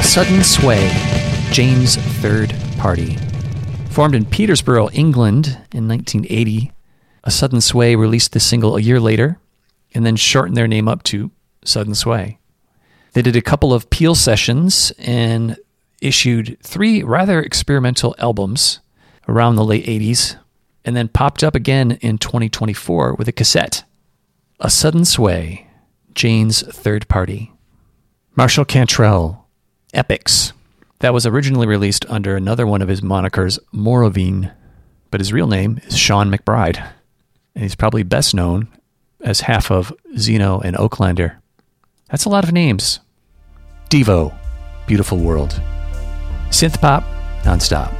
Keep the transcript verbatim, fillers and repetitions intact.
Sudden Sway, Jane's Third Party. Formed in Petersborough, England in nineteen eighty, A Sudden Sway released the single a year later and then shortened their name up to Sudden Sway. They did a couple of Peel sessions and issued three rather experimental albums around the late eighties, and then popped up again in twenty twenty-four with a cassette. A Sudden Sway, Jane's Third Party. Marshall Cantrell, Epics. That was originally released under another one of his monikers, Moravine, but his real name is Sean McBride, and he's probably best known as half of Zeno and Oaklander. That's a lot of names. Devo, Beautiful World. Synth pop, nonstop.